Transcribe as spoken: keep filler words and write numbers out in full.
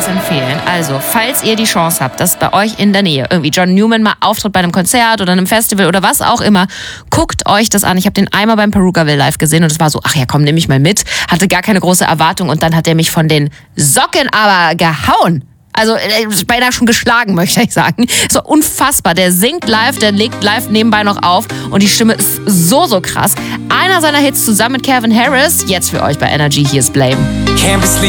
wärmstens empfehlen. Also, falls ihr die Chance habt, dass bei euch in der Nähe irgendwie John Newman mal auftritt bei einem Konzert oder einem Festival oder was auch immer, guckt euch das an. Ich habe den einmal beim Perukaville live gesehen und es war so, ach ja, komm, nehme ich mal mit. Hatte gar keine große Erwartung und dann hat er mich von den Socken aber gehauen. Also äh, beinahe schon geschlagen, möchte ich sagen. So unfassbar. Der singt live, der legt live nebenbei noch auf und die Stimme ist so, so krass. Einer seiner Hits zusammen mit Calvin Harris, jetzt für euch bei Energy, hier ist Blame.